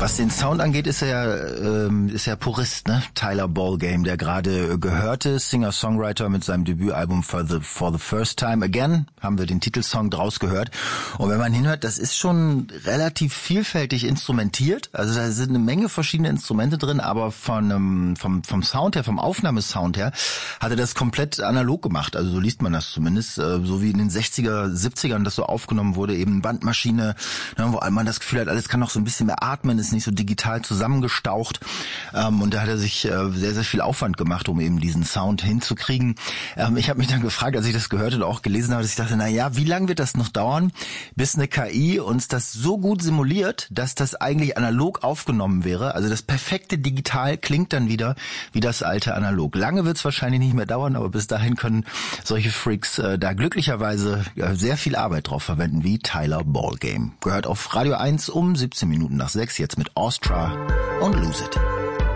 Was den Sound angeht, ist er Purist, ne? Tyler Ballgame, der gerade gehörte Singer-Songwriter mit seinem Debütalbum For the First Time Again, haben wir den Titelsong draus gehört. Und wenn man hinhört, das ist schon relativ vielfältig instrumentiert. Also da sind eine Menge verschiedene Instrumente drin, aber vom Sound her, vom Aufnahmesound her, hat er das komplett analog gemacht. Also so liest man das zumindest, so wie in den 60er, 70ern das so aufgenommen wurde, eben Bandmaschine, ne, wo man das Gefühl hat, alles kann noch so ein bisschen mehr atmen, ist nicht so digital zusammengestaucht. Und da hat er sich sehr, sehr viel Aufwand gemacht, um eben diesen Sound hinzukriegen. Ich habe mich dann gefragt, als ich das gehört und auch gelesen habe, dass ich dachte, na ja, wie lange wird das noch dauern, bis eine KI uns das so gut simuliert, dass das eigentlich analog aufgenommen wäre. Also das perfekte Digital klingt dann wieder wie das alte Analog. Lange wird es wahrscheinlich nicht mehr dauern, aber bis dahin können solche Freaks da glücklicherweise sehr viel Arbeit drauf verwenden, wie Tyler Ballgame. Gehört auf Radio 1 um 17 Minuten nach 6, jetzt mit Austra und Lose It.